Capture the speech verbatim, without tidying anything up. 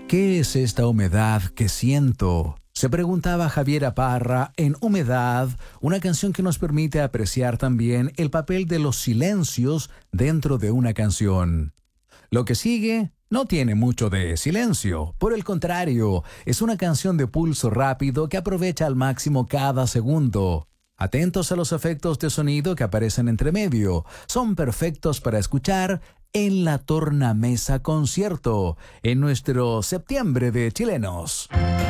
¿Qué es esta humedad que siento? Se preguntaba Javiera Parra en Humedad, una canción que nos permite apreciar también el papel de los silencios dentro de una canción. Lo que sigue no tiene mucho de silencio, por el contrario, es una canción de pulso rápido que aprovecha al máximo cada segundo. Atentos a los efectos de sonido que aparecen entre medio, son perfectos para escuchar en la Tornamesa Concierto, en nuestro septiembre de chilenos.